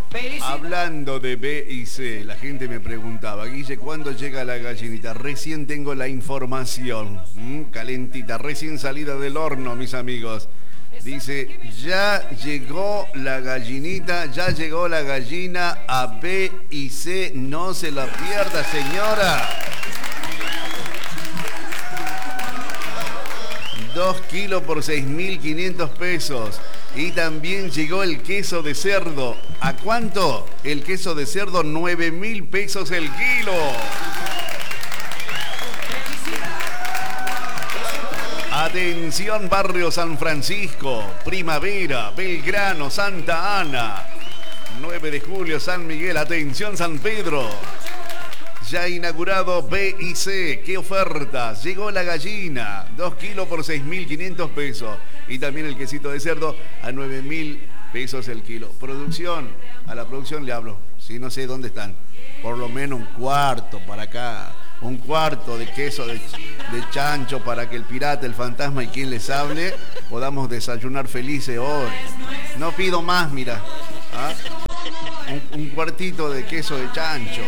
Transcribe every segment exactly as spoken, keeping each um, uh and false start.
Hablando de B y C, la gente me preguntaba, Guille, ¿cuándo llega la gallinita? Recién tengo la información, ¿Mm? calentita, recién salida del horno, mis amigos. Dice, ya llegó la gallinita, ya llegó la gallina a B y C, no se la pierda, señora. Dos kilos por seis mil quinientos pesos. Y también llegó el queso de cerdo. ¿A cuánto? El queso de cerdo, nueve mil pesos el kilo. Atención, barrio San Francisco, Primavera, Belgrano, Santa Ana. nueve de julio, San Miguel. Atención, San Pedro. Ya inaugurado B y C. ¿Qué ofertas? Llegó la gallina. dos kilos por seis mil quinientos pesos. Y también el quesito de cerdo a nueve mil pesos el kilo. Producción. A la producción le hablo. Sí, no sé dónde están. Por lo menos un cuarto para acá. Un cuarto de queso de, de chancho para que el pirata, el fantasma y quien les hable podamos desayunar felices hoy. No pido más, mira. ¿Ah? Un, un cuartito de queso de chancho.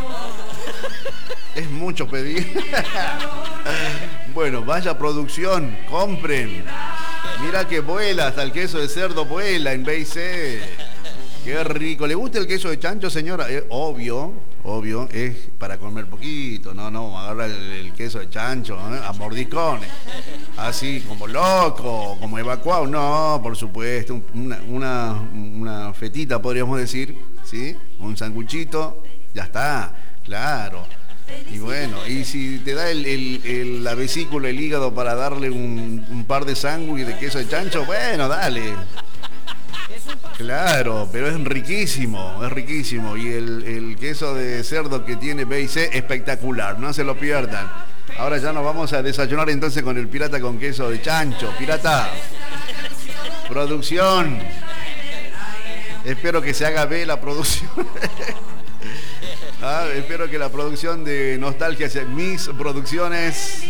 Es mucho pedir. Bueno, vaya producción, compren. Mira que vuela, hasta el queso de cerdo vuela en B y C. Qué rico. ¿Le gusta el queso de chancho, señora? Eh, obvio, obvio, es para comer poquito. No, no, agarra el, el queso de chancho, ¿eh? A mordiscones. Así, como loco, como evacuado. No, por supuesto, una, una, una fetita, podríamos decir, ¿sí? Un sanguchito, ya está, claro. Y bueno, y si te da el, el, el, la vesícula, el hígado para darle un, un par de sándwiches de queso de chancho, bueno, dale. Claro, pero es riquísimo, es riquísimo. Y el, el queso de cerdo que tiene B y C, espectacular, no se lo pierdan. Ahora ya nos vamos a desayunar entonces con el pirata con queso de chancho. Pirata, producción. Espero que se haga B la producción. Ah, espero que la producción de Nostalgia sea Mis Producciones.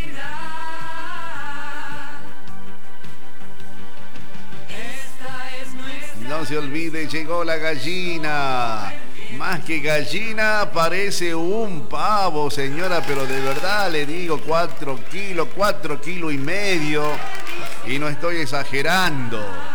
No se olvide, llegó la gallina. Más que gallina, parece un pavo, señora, pero de verdad le digo, cuatro kilos, cuatro kilos y medio. Y no estoy exagerando.